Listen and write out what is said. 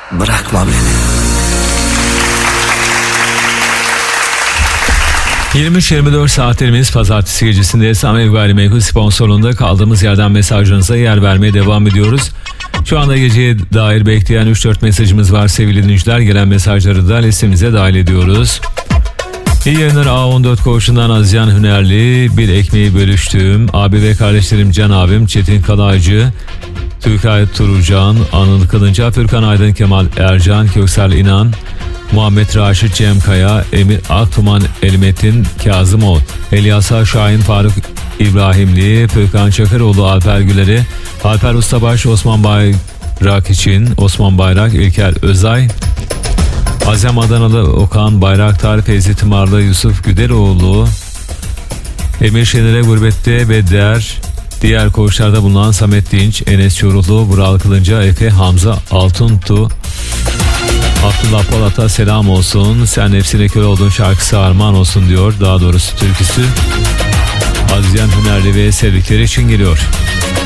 bırakma beni. 23-24 saatlerimiz pazartesi gecesinde Samev Gayrimenkul sponsorluğunda kaldığımız yerden mesajlarınıza yer vermeye devam ediyoruz. Şu anda geceye dair bekleyen 3-4 mesajımız var sevgili dinleyiciler. Gelen mesajları da listemize dahil ediyoruz. İyi yayınlar. A14 koğuşundan Azyan Hünerli, bir ekmeği bölüştüğüm abi ve kardeşlerim Can abim, Çetin Kalaycı, Türkay Turucan, Anıl Kılınca, Fürkan Aydın, Kemal Ercan, Köksal İnan, Muhammed Raşit Cemkaya, Emir Aktuman, Elmetin Kazımoğlu, Elyasa Şahin, Faruk İbrahimli, Fürkan Çakıroğlu, Alper Güler'i, Alper Ustabaş, Osman Bayrak için, Osman Bayrak, İlker Özay, Azem Adanalı, Okan Bayraktar, Feyzi Tımarlı, Yusuf Güderoğlu, Emir Şener'e gurbette ve diğer koğuşlarda bulunan Samet Dinç, Enes Çorulu, Vural Kılınca, Efe, Hamza Altuntu, Abdullah Polat'a selam olsun. Sen nefsine kör olduğun şarkısı armağan olsun diyor. Daha doğrusu türküsü Azyan Hünerli ve sevdikleri için geliyor.